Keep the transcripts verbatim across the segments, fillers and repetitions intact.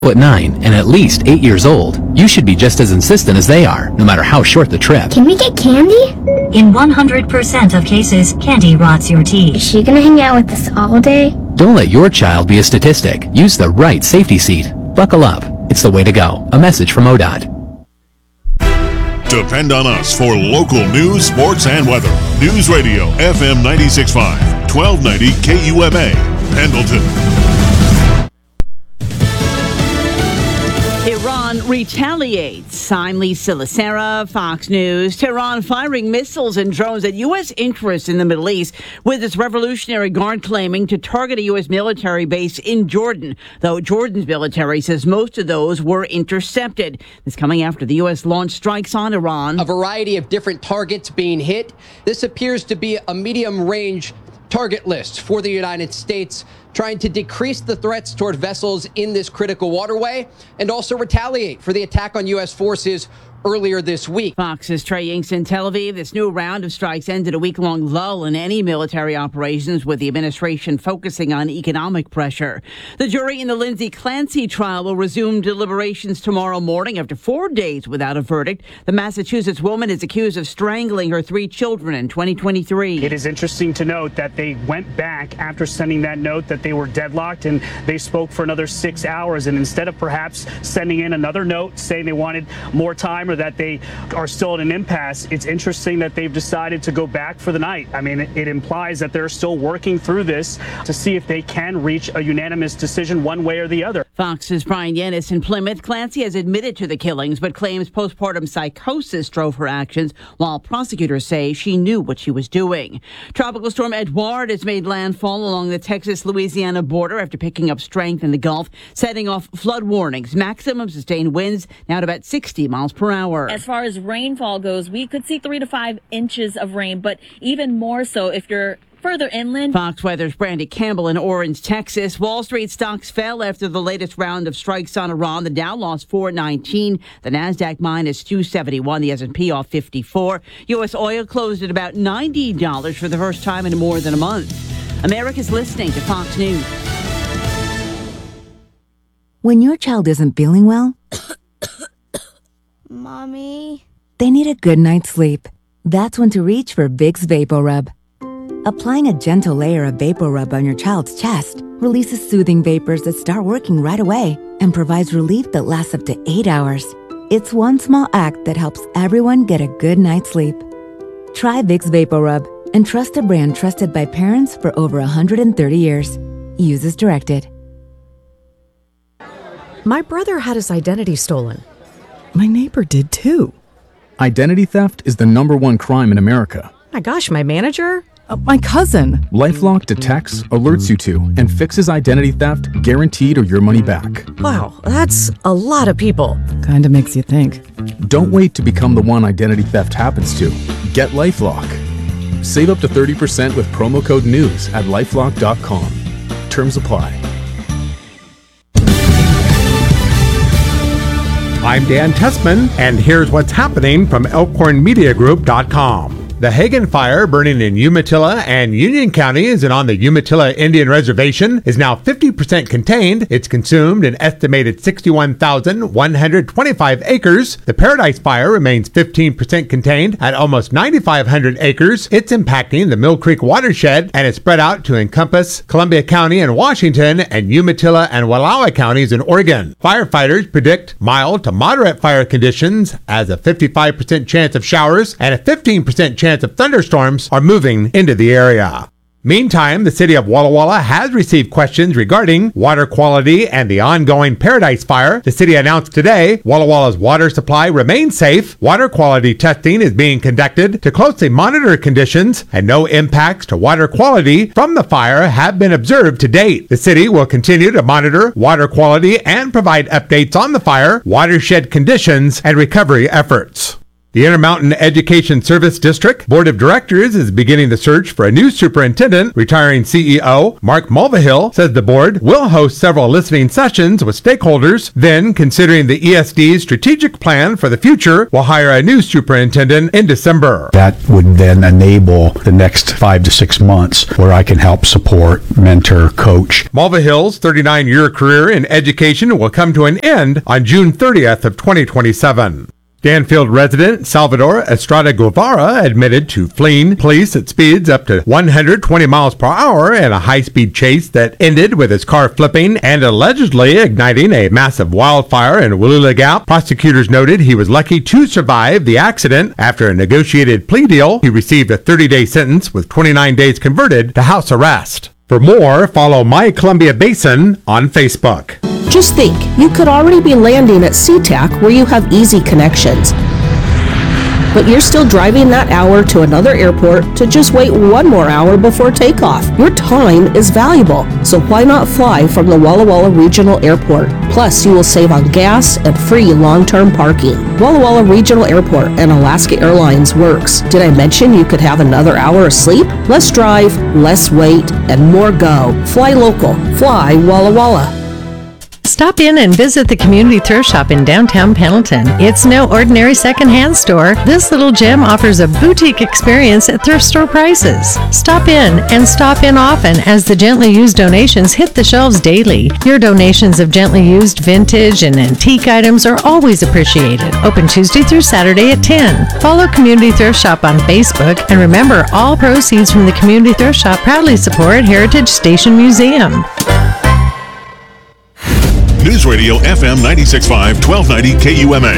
At nine and at least eight years old, you should be just as insistent as they are, no matter how short the trip. Can we get candy? In one hundred percent of cases, candy rots your teeth. Is she gonna hang out with us all day? Don't let your child be a statistic. Use the right safety seat. Buckle up. It's the way to go. A message from O D O T. Depend on us for local news, sports, and weather. News Radio F M ninety-six point five, twelve ninety K U M A, Pendleton. Iran retaliates. I'm Lisa Lacera, Fox News. Tehran firing missiles and drones at U S interests in the Middle East, with its Revolutionary Guard claiming to target a U S military base in Jordan, though Jordan's military says most of those were intercepted. This coming after the U S launched strikes on Iran. A variety of different targets being hit. This appears to be a medium-range target list for the United States, trying to decrease the threats toward vessels in this critical waterway and also retaliate for the attack on U S forces earlier this week. Fox's Trey Inks in Tel Aviv. This new round of strikes ended a week-long lull in any military operations, with the administration focusing on economic pressure. The jury in the Lindsay Clancy trial will resume deliberations tomorrow morning after four days without a verdict. The Massachusetts woman is accused of strangling her three children in twenty twenty-three. It is interesting to note that they went back after sending that note that they were deadlocked, and they spoke for another six hours. And instead of perhaps sending in another note saying they wanted more time or that they are still at an impasse, it's interesting that they've decided to go back for the night. I mean, it, it implies that they're still working through this to see if they can reach a unanimous decision one way or the other. Fox's Brian Yennis in Plymouth. Clancy has admitted to the killings, but claims postpartum psychosis drove her actions, while prosecutors say she knew what she was doing. Tropical storm Edouard has made landfall along the Texas-Louisiana border after picking up strength in the Gulf, setting off flood warnings. Maximum sustained winds now at about sixty miles per hour. As far as rainfall goes, we could see three to five inches of rain, but even more so if you're further inland. Fox Weather's Brandy Campbell in Orange, Texas. Wall Street stocks fell after the latest round of strikes on Iran. The Dow lost four nineteen. The Nasdaq minus two seventy-one. The S and P off fifty-four. U S oil closed at about ninety dollars for the first time in more than a month. America's listening to Fox News. When your child isn't feeling well, Mommy? they need a good night's sleep. That's when to reach for Vicks VapoRub. Applying a gentle layer of VapoRub on your child's chest releases soothing vapors that start working right away and provides relief that lasts up to eight hours. It's one small act that helps everyone get a good night's sleep. Try Vicks VapoRub and trust a brand trusted by parents for over one hundred thirty years. Use as directed. My brother had his identity stolen. My neighbor did too. Identity theft is the number one crime in America. My gosh, my manager? Uh, my cousin. LifeLock detects, alerts you to, and fixes identity theft, guaranteed or your money back. Wow, that's a lot of people. Kinda makes you think. Don't wait to become the one identity theft happens to. Get LifeLock. Save up to thirty percent with promo code NEWS at lifelock dot com. Terms apply. I'm Dan Tessman, and here's what's happening from elkhorn media group dot com. The Hagen Fire, burning in Umatilla and Union counties and on the Umatilla Indian Reservation, is now fifty percent contained. It's consumed an estimated sixty-one thousand one hundred twenty-five acres. The Paradise Fire remains fifteen percent contained at almost nine thousand five hundred acres. It's impacting the Mill Creek watershed, and it's spread out to encompass Columbia County in Washington and Umatilla and Wallowa counties in Oregon. Firefighters predict mild to moderate fire conditions, as a fifty-five percent chance of showers and a fifteen percent chance of thunderstorms are moving into the area. Meantime, the city of Walla Walla has received questions regarding water quality and the ongoing Paradise Fire. The city announced today Walla Walla's water supply remains safe. Water quality testing is being conducted to closely monitor conditions, and no impacts to water quality from the fire have been observed to date. The city will continue to monitor water quality and provide updates on the fire, watershed conditions, and recovery efforts. The Intermountain Education Service District Board of Directors is beginning the search for a new superintendent. Retiring C E O Mark Mulvihill says the board will host several listening sessions with stakeholders. Then, considering the E S D's strategic plan for the future, will hire a new superintendent in December. That would then enable the next five to six months where I can help support, mentor, coach. Mulvihill's thirty-nine-year career in education will come to an end on June thirtieth of twenty twenty-seven. Danfield resident Salvador Estrada Guevara admitted to fleeing police at speeds up to one hundred twenty miles per hour in a high-speed chase that ended with his car flipping and allegedly igniting a massive wildfire in Wallula Gap. Prosecutors noted he was lucky to survive the accident. After a negotiated plea deal, he received a thirty-day sentence with twenty-nine days converted to house arrest. For more, follow My Columbia Basin on Facebook. Just think, you could already be landing at SeaTac where you have easy connections. But you're still driving that hour to another airport to just wait one more hour before takeoff. Your time is valuable, so why not fly from the Walla Walla Regional Airport? Plus, you will save on gas and free long-term parking. Walla Walla Regional Airport and Alaska Airlines works. Did I mention you could have another hour of sleep? Less drive, less wait, and more go. Fly local. Fly Walla Walla. Stop in and visit the Community Thrift Shop in downtown Pendleton. It's no ordinary secondhand store. This little gem offers a boutique experience at thrift store prices. Stop in and stop in often as the gently used donations hit the shelves daily. Your donations of gently used vintage and antique items are always appreciated. Open Tuesday through Saturday at ten. Follow Community Thrift Shop on Facebook, and remember, all proceeds from the Community Thrift Shop proudly support Heritage Station Museum. News Radio F M ninety-six point five, twelve ninety K U M A.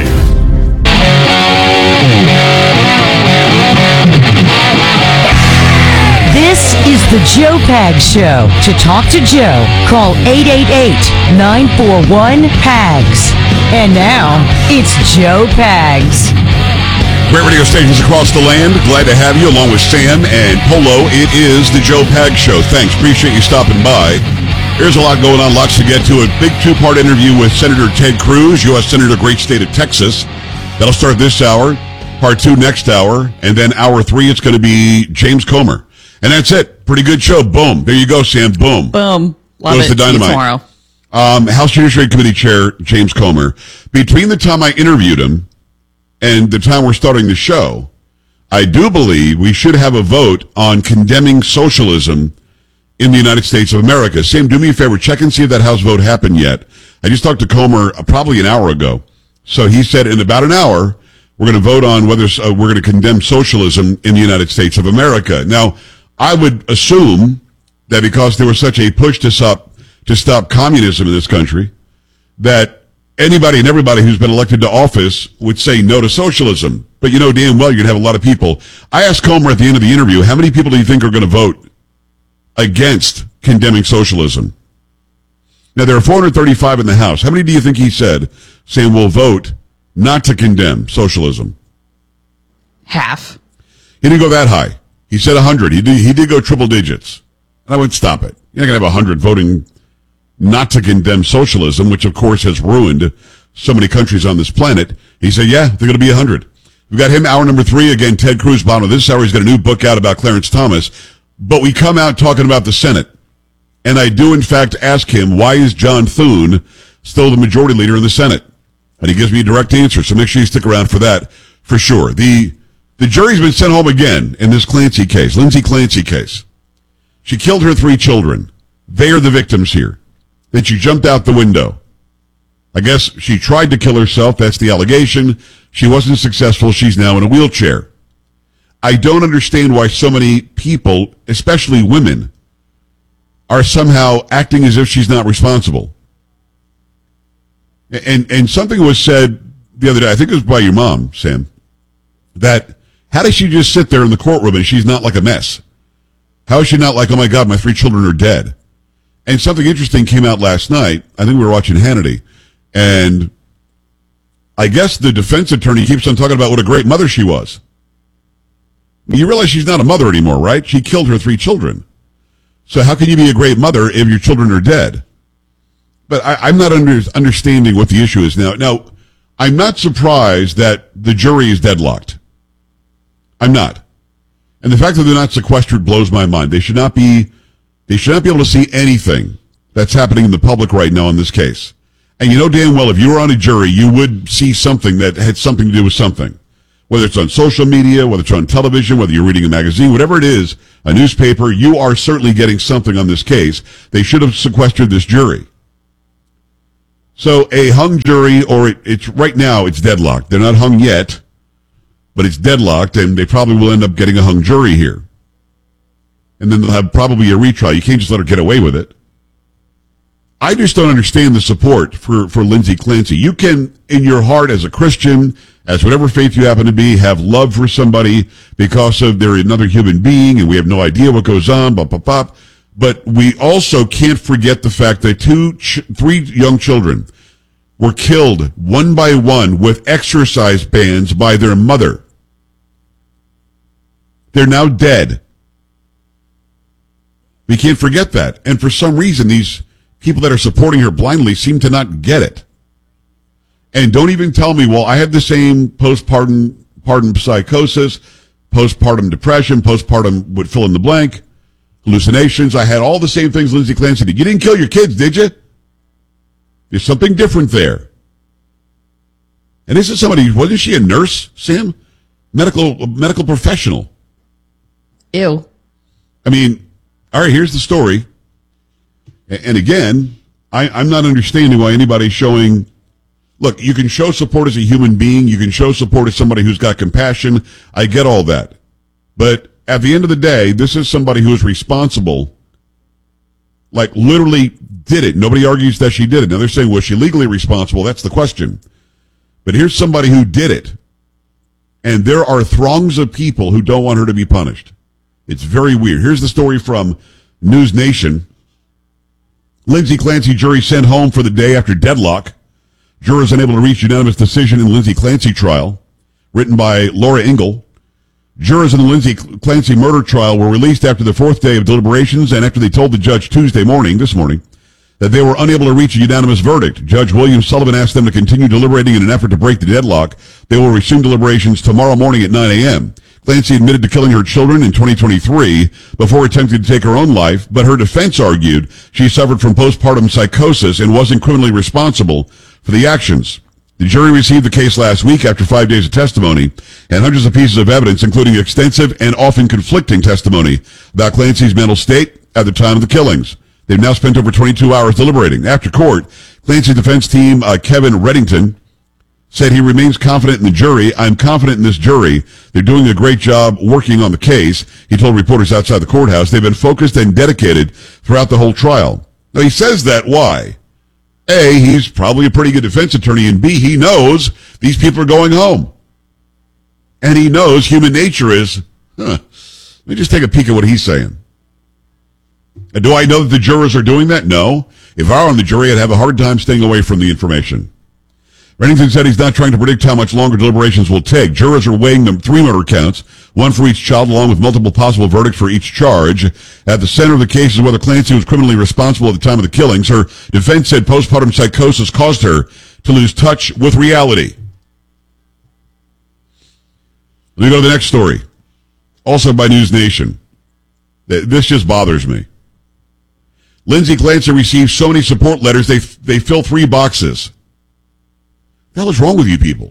This is the Joe Pags Show. To talk to Joe, call eight eight eight, nine four one, P A G S. And now, it's Joe Pags. Great radio stations across the land. Glad to have you along with Sam and Polo. It is the Joe Pags Show. Thanks. Appreciate you stopping by. There's a lot going on, lots to get to. A big two-part interview with Senator Ted Cruz, U S Senator, great state of Texas. That'll start this hour. Part two next hour. And then hour three, it's going to be James Comer. And that's it. Pretty good show. Boom. There you go, Sam. Boom. Boom. Love Goes it. the dynamite. See you tomorrow. Um, House Judiciary Committee Chair James Comer. Between the time I interviewed him and the time we're starting the show, I do believe we should have a vote on condemning socialism in the United States of America. Sam, do me a favor, check and see if that House vote happened yet. I just talked to Comer uh, probably an hour ago. So he said in about an hour, we're going to vote on whether uh, we're going to condemn socialism in the United States of America. Now, I would assume that because there was such a push to stop, to stop communism in this country, that anybody and everybody who's been elected to office would say no to socialism. But you know damn well you'd have a lot of people. I asked Comer at the end of the interview, how many people do you think are going to vote against condemning socialism? Now, there are four hundred thirty-five in the House. How many do you think he said saying we'll vote not to condemn socialism? Half. He didn't go that high. He said one hundred. He did, he did go triple digits. And I would stop it. You're not going to have one hundred voting not to condemn socialism, which, of course, has ruined so many countries on this planet. He said, yeah, they're going to be one hundred. We've got him, hour number three. Again, Ted Cruz, bottom of this hour. He's got a new book out about Clarence Thomas. But we come out talking about the Senate. And I do, in fact, ask him, why is John Thune still the majority leader in the Senate? And he gives me a direct answer. So make sure you stick around for that, for sure. The the jury's been sent home again in this Clancy case, Lindsay Clancy case. She killed her three children. They are the victims here. Then she jumped out the window. I guess she tried to kill herself. That's the allegation. She wasn't successful. She's now in a wheelchair. I don't understand why so many people, especially women, are somehow acting as if she's not responsible. And and something was said the other day, I think it was by your mom, Sam, that how does she just sit there in the courtroom and she's not like a mess? How is she not like, oh my God, my three children are dead? And something interesting came out last night. I think we were watching Hannity. And I guess the defense attorney keeps on talking about what a great mother she was. You realize she's not a mother anymore, right? She killed her three children. So how can you be a great mother if your children are dead? But I, I'm not under, understanding what the issue is now. Now, I'm not surprised that the jury is deadlocked. I'm not. And the fact that they're not sequestered blows my mind. They should not be, they should not be able to see anything that's happening in the public right now in this case. And you know damn well if you were on a jury, you would see something that had something to do with something. Whether it's on social media, whether it's on television, whether you're reading a magazine, whatever it is, a newspaper, you are certainly getting something on this case. They should have sequestered this jury. So a hung jury, or it, it's right now, it's deadlocked. They're not hung yet, but it's deadlocked, and they probably will end up getting a hung jury here. And then they'll have probably a retrial. You can't just let her get away with it. I just don't understand the support for, for Lindsay Clancy. You can, in your heart as a Christian, as whatever faith you happen to be, have love for somebody because of they're another human being and we have no idea what goes on, blah, blah, blah. But we also can't forget the fact that two, ch- three young children were killed one by one with exercise bands by their mother. They're now dead. We can't forget that. And for some reason, these people that are supporting her blindly seem to not get it. And don't even tell me, well, I had the same postpartum pardon psychosis, postpartum depression, postpartum would fill in the blank, hallucinations. I had all the same things Lindsay Clancy did. You didn't kill your kids, did you? There's something different there. And this is somebody, wasn't she a nurse, Sam? Medical, medical professional. Ew. I mean, all right, here's the story. And again, I, I'm not understanding why anybody's showing, look, you can show support as a human being. You can show support as somebody who's got compassion. I get all that. But at the end of the day, this is somebody who is responsible, like literally did it. Nobody argues that she did it. Now they're saying, was she legally responsible? That's the question. But here's somebody who did it. And there are throngs of people who don't want her to be punished. It's very weird. Here's the story from News Nation. Lindsay Clancy jury sent home for the day after deadlock. Jurors unable to reach unanimous decision in Lindsay Clancy trial. Written by Laura Ingle. Jurors in the Lindsay Clancy murder trial were released after the fourth day of deliberations and after they told the judge Tuesday morning, this morning, that they were unable to reach a unanimous verdict. Judge William Sullivan asked them to continue deliberating in an effort to break the deadlock. They will resume deliberations tomorrow morning at nine a.m. Clancy admitted to killing her children in twenty twenty-three before attempting to take her own life, but her defense argued she suffered from postpartum psychosis and wasn't criminally responsible for the actions. The jury received the case last week after five days of testimony and hundreds of pieces of evidence, including extensive and often conflicting testimony about Clancy's mental state at the time of the killings. They've now spent over twenty-two hours deliberating. After court, Clancy's defense team, uh, Kevin Reddington, said he remains confident in the jury. I'm confident in this jury. They're doing a great job working on the case, he told reporters outside the courthouse. They've been focused and dedicated throughout the whole trial. Now, he says that. Why? A, he's probably a pretty good defense attorney, and B, he knows these people are going home. And he knows human nature is, huh, let me just take a peek at what he's saying. And do I know that the jurors are doing that? No. If I were on the jury, I'd have a hard time staying away from the information. Reddington said he's not trying to predict how much longer deliberations will take. Jurors are weighing them three murder counts, one for each child, along with multiple possible verdicts for each charge. At the center of the case is whether Clancy was criminally responsible at the time of the killings. Her defense said postpartum psychosis caused her to lose touch with reality. Let me go to the next story. Also by News Nation. This just bothers me. Lindsay Clancy received so many support letters, they they fill three boxes. What the hell is wrong with you people?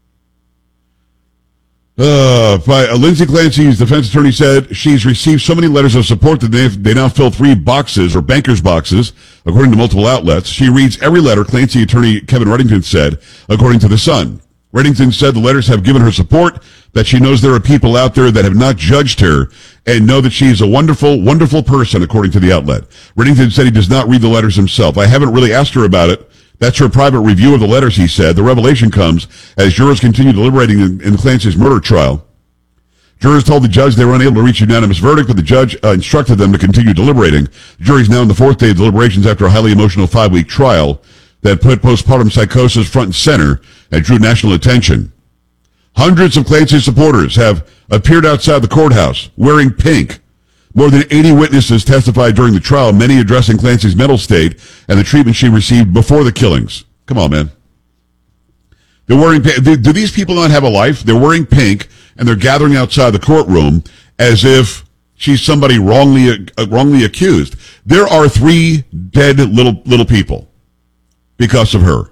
Uh, by, uh, Lindsay Clancy's defense attorney said she's received so many letters of support that they they now fill three boxes, or banker's boxes, according to multiple outlets. She reads every letter, Clancy attorney Kevin Reddington said, according to The Sun. Reddington said the letters have given her support, that she knows there are people out there that have not judged her, and know that she is a wonderful, wonderful person, according to the outlet. Reddington said he does not read the letters himself. I haven't really asked her about it. That's her private review of the letters, he said. The revelation comes as jurors continue deliberating in, in Clancy's murder trial. Jurors told the judge they were unable to reach a unanimous verdict, but the judge uh, instructed them to continue deliberating. The jury's now in the fourth day of deliberations after a highly emotional five-week trial that put postpartum psychosis front and center and drew national attention. Hundreds of Clancy supporters have appeared outside the courthouse wearing pink. More than eighty witnesses testified during the trial, many addressing Clancy's mental state and the treatment she received before the killings. Come on, man. They're wearing pink. Do, do these people not have a life? They're wearing pink, and they're gathering outside the courtroom as if she's somebody wrongly uh, wrongly accused. There are three dead little little people because of her.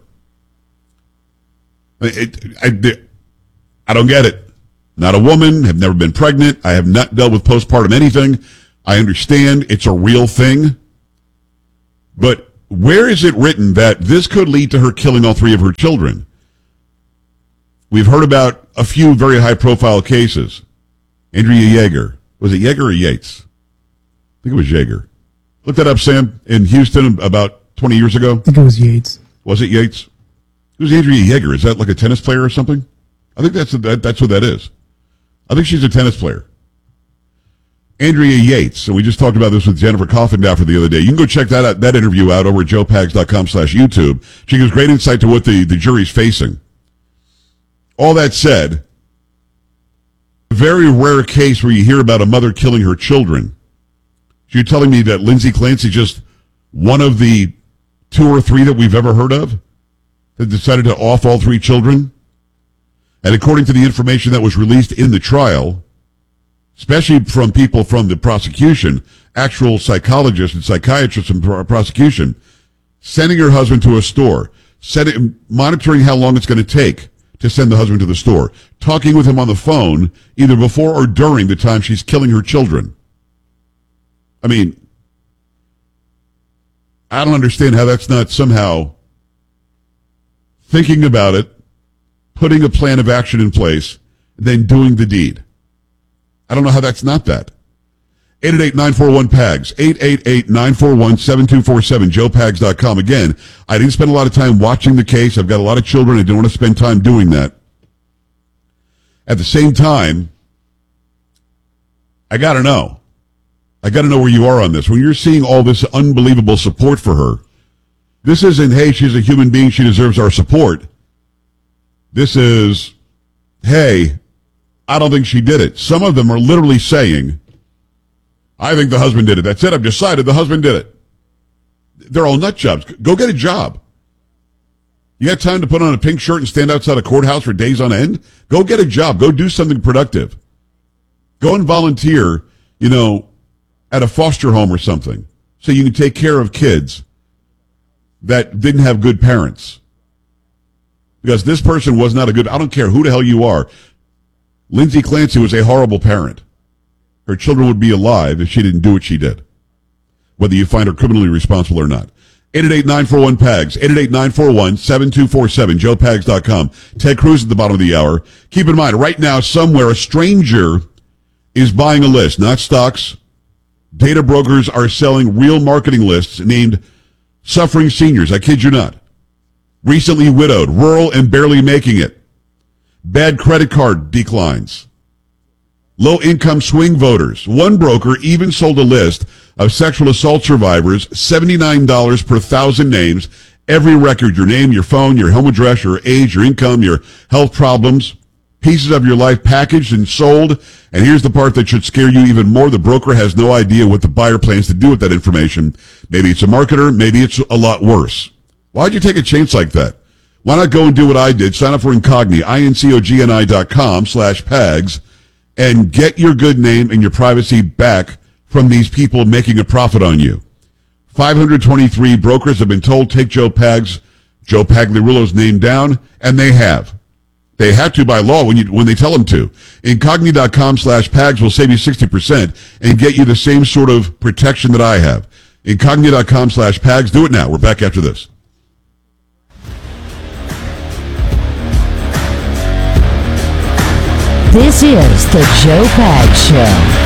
It, I, I don't get it. Not a woman, have never been pregnant. I have not dealt with postpartum anything. I understand it's a real thing. But where is it written that this could lead to her killing all three of her children? We've heard about a few very high-profile cases. Andrea Yeager. Was it Yeager or Yates? I think it was Yeager. Look that up, Sam, in Houston about twenty years ago. I think it was Yates. Was it Yates? Who's Andrea Yeager? Is that like a tennis player or something? I think that's that, that's what that is. I think she's a tennis player. Andrea Yates, and we just talked about this with Jennifer Coffendower the other day. You can go check that out, that interview out over at joe pags dot com slash YouTube. She gives great insight to what the, the jury's facing. All that said, a very rare case where you hear about a mother killing her children. So you're telling me that Lindsay Clancy just one of the two or three that we've ever heard of that decided to off all three children? And according to the information that was released in the trial, especially from people from the prosecution, actual psychologists and psychiatrists from the prosecution, sending her husband to a store, setting, monitoring how long it's going to take to send the husband to the store, talking with him on the phone either before or during the time she's killing her children. I mean, I don't understand how that's not somehow thinking about it, putting a plan of action in place, then doing the deed. I don't know how that's not that. eight eight eight, nine four one, P A G S, eight eight eight, nine four one, seven two four seven, joe pags dot com. Again, I didn't spend a lot of time watching the case. I've got a lot of children. I don't want to spend time doing that. At the same time, I got to know. I got to know where you are on this. When you're seeing all this unbelievable support for her, this isn't, hey, she's a human being, she deserves our support. This is, hey, I don't think she did it. Some of them are literally saying, I think the husband did it. That's it. I've decided the husband did it. They're all nut jobs. Go get a job. You got time to put on a pink shirt and stand outside a courthouse for days on end? Go get a job. Go do something productive. Go and volunteer, you know, at a foster home or something so you can take care of kids that didn't have good parents. Because this person was not a good, I don't care who the hell you are. Lindsay Clancy was a horrible parent. Her children would be alive if she didn't do what she did, whether you find her criminally responsible or not. eight eight eight, nine four one, P A G S, eight eight eight, nine four one, seven two four seven, joe pags dot com. Ted Cruz at the bottom of the hour. Keep in mind, right now, somewhere, a stranger is buying a list, not stocks. Data brokers are selling real marketing lists named Suffering Seniors. I kid you not. Recently widowed, rural and barely making it. Bad credit card declines. Low-income swing voters. One broker even sold a list of sexual assault survivors, seventy-nine dollars per thousand names. Every record, your name, your phone, your home address, your age, your income, your health problems, pieces of your life packaged and sold. And here's the part that should scare you even more. The broker has no idea what the buyer plans to do with that information. Maybe it's a marketer. Maybe it's a lot worse. Why'd you take a chance like that? Why not go and do what I did? Sign up for Incogni, I-N-C-O-G-N-I dot com slash PAGS, and get your good name and your privacy back from these people making a profit on you. five hundred twenty-three brokers have been told, take Joe Pags, Joe Pagliarulo's name down, and they have. They have to by law when you when they tell them to. Incogni dot com slash PAGS will save you sixty percent and get you the same sort of protection that I have. Incogni dot com slash PAGS. Do it now. We're back after this. This is the Joe Pags Show.